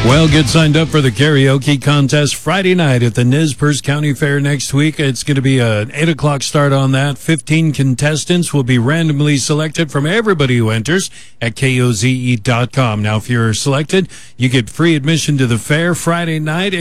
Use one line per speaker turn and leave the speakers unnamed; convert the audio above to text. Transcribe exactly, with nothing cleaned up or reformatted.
Well, get signed up for the karaoke contest Friday night at the Nez Perce County Fair next week. It's going to be an eight o'clock start on that. fifteen contestants will be randomly selected from everybody who enters at K O Z E dot com. Now, if you're selected, you get free admission to the fair Friday night.